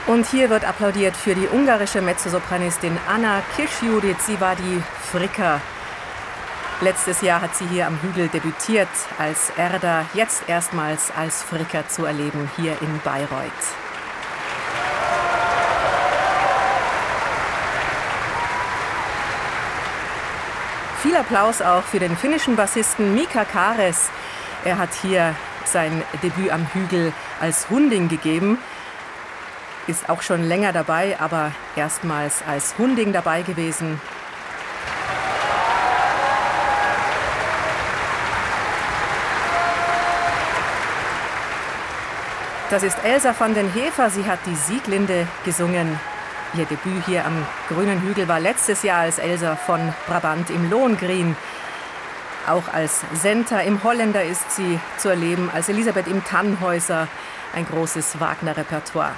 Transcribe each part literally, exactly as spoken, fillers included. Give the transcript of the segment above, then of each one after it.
Und hier wird applaudiert für die ungarische Mezzosopranistin Anna Kis-Judit. Sie war die Fricka. Letztes Jahr hat sie hier am Hügel debütiert als Erda, jetzt erstmals als Fricka zu erleben hier in Bayreuth. Viel Applaus auch für den finnischen Bassisten Mika Kares. Er hat hier sein Debüt am Hügel als Hunding gegeben. Ist auch schon länger dabei, aber erstmals als Hunding dabei gewesen. Das ist Elsa van den Heever. Sie hat die Sieglinde gesungen. Ihr Debüt hier am Grünen Hügel war letztes Jahr als Elsa von Brabant im Lohengrin. Auch als Senta im Holländer ist sie zu erleben, als Elisabeth im Tannhäuser. Ein großes Wagner-Repertoire.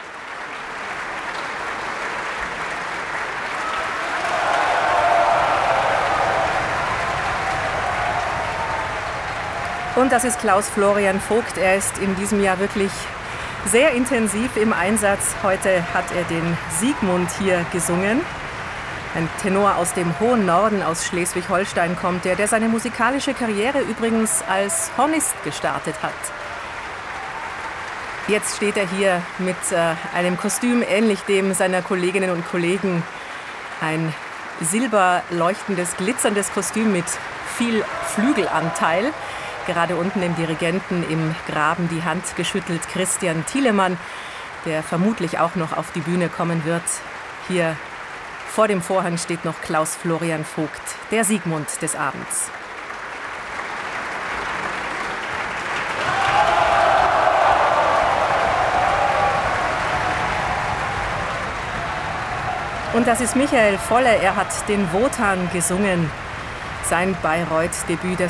Und das ist Klaus Florian Vogt. Er ist in diesem Jahr wirklich sehr intensiv im Einsatz. Heute hat er den Siegmund hier gesungen. Ein Tenor aus dem hohen Norden, aus Schleswig-Holstein kommt der, der seine musikalische Karriere übrigens als Hornist gestartet hat. Jetzt steht er hier mit äh, einem Kostüm ähnlich dem seiner Kolleginnen und Kollegen. Ein silberleuchtendes, glitzerndes Kostüm mit viel Flügelanteil. Gerade unten dem Dirigenten im Graben die Hand geschüttelt Christian Thielemann, der vermutlich auch noch auf die Bühne kommen wird. Hier vor dem Vorhang steht noch Klaus Florian Vogt, der Siegmund des Abends. Und das ist Michael Volle, er hat den Wotan gesungen. Sein Bayreuth-Debüt, das